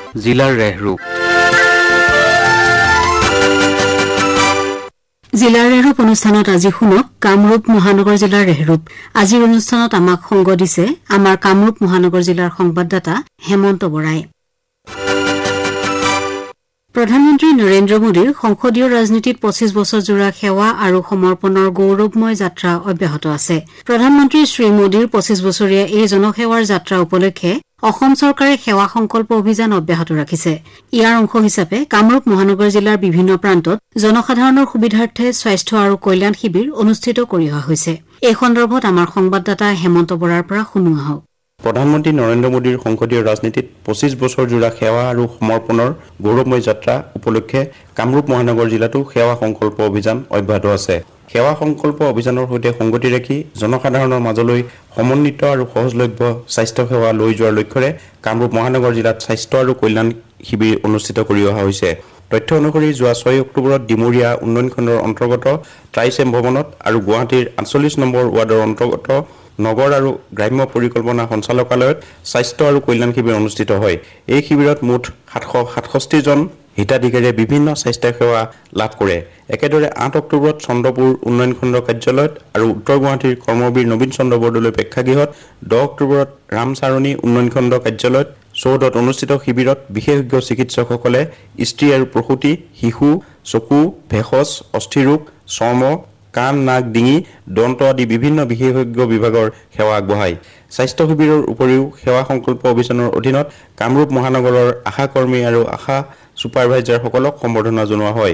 জিলাৰ ৰেহৰূপ জিলাৰ ৰেহৰূপ অনুষ্ঠানত আজি শুনক কামৰূপ মহানগৰ জিলাৰ ৰেহৰূপ। আজিৰ অনুষ্ঠানত আমাক সংগ দিছে আমাৰ কামৰূপ মহানগৰ জিলাৰ সংবাদদাতা হেমন্ত বৰাই। প্ৰধানমন্ত্ৰী নৰেন্দ্ৰ মোদীৰ সংসদীয় ৰাজনীতিত 25 বছৰ জোৰা সেৱা আৰু সমৰ্পণৰ গৌৰৱময় যাত্ৰা অব্যাহত আছে। প্ৰধানমন্ত্ৰী শ্ৰী মোদীৰ 25 বছৰীয়া এই জনসেৱাৰ যাত্ৰা উপলক্ষে অসম চৰকাৰে সেৱা সংকল্প অভিযান অব্যাহত ৰাখিছে। ইয়াৰ অংশ হিচাপে কামৰূপ মহানগৰ জিলাৰ বিভিন্ন প্ৰান্তত জনসাধাৰণৰ সুবিধাৰ্থে স্বাস্থ্য আৰু কল্যাণ শিবিৰ অনুষ্ঠিত কৰি অহা হৈছে। এই সন্দৰ্ভত আমাৰ সংবাদদাতা হেমন্ত বৰাৰ পৰা শুনো আহক। প্ৰধানমন্ত্ৰী নৰেন্দ্ৰ মোদীৰ সংসদীয় ৰাজনীতিত 25 বছৰ জোৰা সেৱা আৰু সমৰ্পণৰ গৌৰৱময় যাত্ৰা উপলক্ষে কামৰূপ মহানগৰ জিলাতো সেৱা সংকল্প অভিযান অব্যাহত আছে। সেৱা সংকল্প অভিযানৰ সৈতে সংগতি ৰাখি জনসাধাৰণৰ মাজলৈ সমন্বিত আৰু সহজলভ্য স্বাস্থ্য সেৱা লৈ যোৱাৰ লক্ষ্যৰে কামৰূপ মহানগৰ জিলাত স্বাস্থ্য আৰু কল্যাণ শিবিৰ অনুষ্ঠিত কৰি অহা হৈছে। তথ্য অনুসৰি যোৱা 6 অক্টোবৰত ডিমৰীয়া উন্নয়ন খণ্ডৰ অন্তৰ্গত ট্ৰাইচেম ভৱনত আৰু গুৱাহাটীৰ 48 নম্বৰ ৱাৰ্ডৰ অন্তৰ্গত নগৰ আৰু গ্ৰাম্য পৰিকল্পনা সঞ্চালকালয়ত স্বাস্থ্য আৰু কল্যাণ শিবিৰ অনুষ্ঠিত হয়। এই শিবিৰত মুঠ 767 জন হিতাধিকাৰীয়ে বিভিন্ন স্বাস্থ্য সেৱা লাভ কৰে। একেদৰে 8 অক্টোবৰত চন্দ্ৰপুৰ উন্নয়ন খণ্ড কাৰ্যালয়ত আৰু উত্তৰ গুৱাহাটীৰ কৰ্মবীৰ নবীন চন্দ্ৰ বৰদলৈ প্ৰেক্ষাগৃহত 10 অক্টোবৰত ৰামচাৰণী উন্নয়ন খণ্ড কাৰ্যালয়ত চৌহদত অনুষ্ঠিত শিবিৰত বিশেষজ্ঞ চিকিৎসকসকলে স্ত্ৰী আৰু প্ৰসূতি, শিশু, চকু, ভেষজ, অস্থিৰোগ, চৰ্ম, কাণ, নাক, ডিঙি, দন্ত আদি বিভিন্ন বিশেষজ্ঞ বিভাগৰ সেৱা আগবঢ়ায়। স্বাস্থ্য শিবিৰৰ উপৰিও সেৱা সংকল্প অভিযানৰ অধীনত কামৰূপ মহানগৰৰ আশা কৰ্মী আৰু আশা ছুপাৰভাইজাৰসকলক সম্বৰ্ধনা জনোৱা হয়।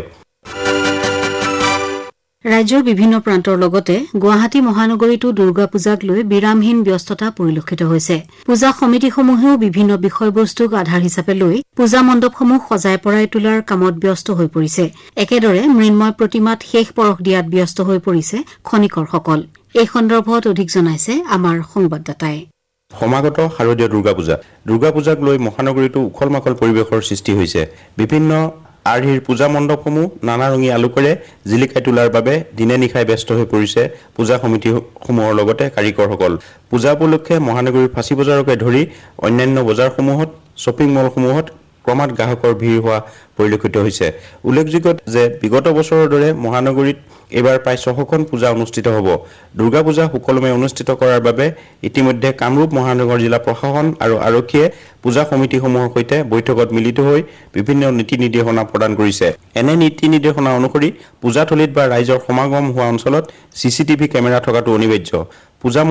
ৰাজ্যৰ বিভিন্ন প্ৰান্তৰ লগতে গুৱাহাটী মহানগৰীতো দুৰ্গা পূজাক লৈ বিৰামহীন ব্যস্ততা পৰিলক্ষিত হৈছে। পূজা সমিতিসমূহেও বিভিন্ন বিষয়বস্তুক আধাৰ হিচাপে লৈ পূজা মণ্ডপসমূহ সজাই পৰাই তোলাৰ কামত ব্যস্ত হৈ পৰিছে। একেদৰে মৃন্ময় প্ৰতিমাত শেষ পৰশ দিয়াত ব্যস্ত হৈ পৰিছে খনিকৰসকল। এই সন্দৰ্ভত অধিক জনাইছে আমাৰ সংবাদদাতাই। সমাগত শাৰদীয় দুৰ্গা পূজাক লৈ মহানগৰীতো উখল মাখল পৰিৱেশৰ সৃষ্টি হৈছে। বিভিন্ন আৰ্হিৰ পূজা মণ্ডপসমূহ নানা ৰঙী আলোকেৰে জিলিকাই তোলাৰ বাবে দিনে নিশাই ব্যস্ত হৈ পৰিছে পূজা সমিতিসমূহৰ লগতে কাৰিকৰসকল। পূজা উপলক্ষে মহানগৰীৰ ফাঁচী বজাৰকে ধৰি অন্যান্য বজাৰসমূহত, শ্বপিং মলসমূহত ক্ৰমাৎ গ্ৰাহকৰ ভিৰ হোৱা পৰিলক্ষিত হৈছে। উল্লেখযোগ্য যে বিগত বছৰৰ দৰে মহানগৰীত এইবাৰ প্ৰায় 600খন পূজা অনুষ্ঠিত হ'ব। দুৰ্গা পূজা সুকলমে অনুষ্ঠিত কৰাৰ বাবে ইতিমধ্যে কামৰূপ মহানগৰ জিলা প্ৰশাসন আৰু আৰক্ষীয়ে পূজা সমিতিসমূহৰ সৈতে বৈঠকত মিলিত হৈ বিভিন্ন নীতি নিৰ্দেশনা প্ৰদান কৰিছে। এনে নীতি নিৰ্দেশনা অনুসৰি পূজাথলীত বা ৰাইজৰ সমাগম হোৱা অঞ্চলত CCTV কেমেৰা থকাটো অনিবাৰ্য। পূজা